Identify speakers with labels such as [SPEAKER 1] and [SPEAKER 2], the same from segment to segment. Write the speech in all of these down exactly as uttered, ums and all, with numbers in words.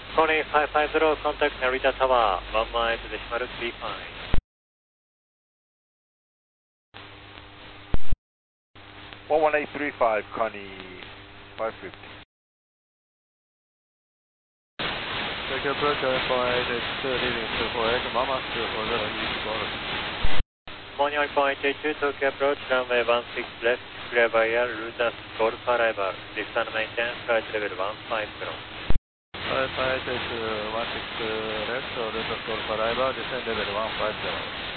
[SPEAKER 1] Connie five five zero, contact Narita Tower, one mile to decimal three five.
[SPEAKER 2] one one eight three five, Connie five fifty.
[SPEAKER 3] Take approach for eight eight two, leaving two four eight, Mama, two four zero, east border.
[SPEAKER 1] One point eight two, Tokyo approach, runway one six left, clear by air, route Golf arrival, descend maintain, flight level one five zero.
[SPEAKER 3] five five eight one six left, so route Golf arrival, descend level one five zero.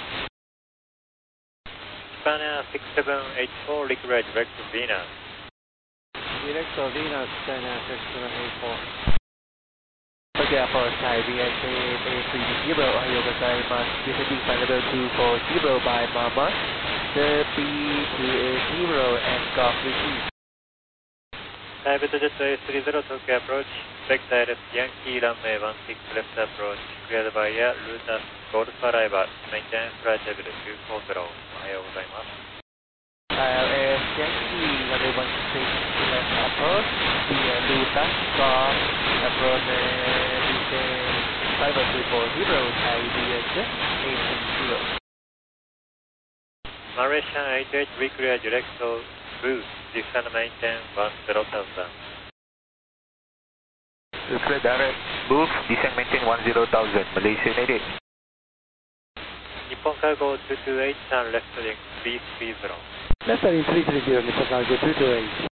[SPEAKER 1] Japan Air six seven eight four, liquid direct to Venus.
[SPEAKER 4] Direct to Venus, China six seven eight four. Tokyo approach, Thai V I K eight three zero, Ohio gozaimasu, descending flight level two four zero by Mama, the B two eight zero and Golf receive.
[SPEAKER 1] Private jet A three zero, Tokyo approach, vector left Yankee, runway one six left approach, cleared by air, route Golf arrival, maintain flight level two four zero, Ohio gozaimasu.
[SPEAKER 4] I L S Yankee, runway one six left approach, via route Golf, approach five two four zero, Thai V I J eight six zero.
[SPEAKER 1] Malaysian eight eight, reclear direct to Booth, descend maintain one zero thousand.
[SPEAKER 2] Reclear direct, Booth, descend maintain one zero thousand, Malaysian eight eight.
[SPEAKER 1] Nippon Cargo two two eight, turn left heading three three zero.
[SPEAKER 4] Left heading three three zero, Nippon Cargo two two eight.